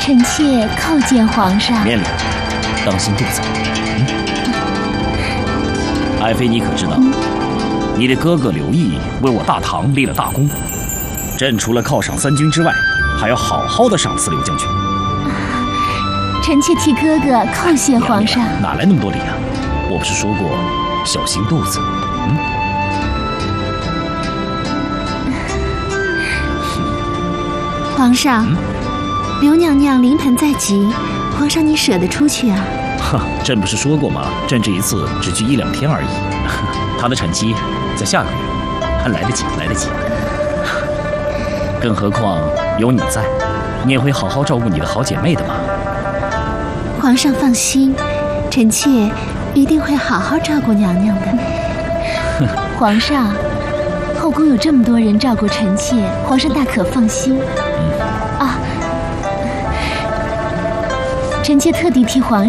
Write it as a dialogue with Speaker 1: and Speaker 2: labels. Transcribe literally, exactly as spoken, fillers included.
Speaker 1: 臣妾叩见皇上。
Speaker 2: 免礼，当心肚子。嗯、爱妃，你可知道，嗯、你的哥哥刘毅为我大唐立了大功，朕除了犒赏三军之外，还要好好的赏赐刘将军。
Speaker 1: 啊、臣妾替哥哥叩谢皇上。
Speaker 2: 哪来那么多礼啊？我不是说过小心肚子？嗯。
Speaker 1: 皇上。嗯刘娘娘临盆在即，皇上你舍得出去啊？
Speaker 2: 哼，朕不是说过吗？朕这一次只去一两天而已。他的产期在下个月，还来得及，来得及。更何况有你在，你也会好好照顾你的好姐妹的嘛。
Speaker 1: 皇上放心，臣妾一定会好好照顾娘娘的。皇上，后宫有这么多人照顾臣妾，皇上大可放心。嗯、啊。臣妾特地替皇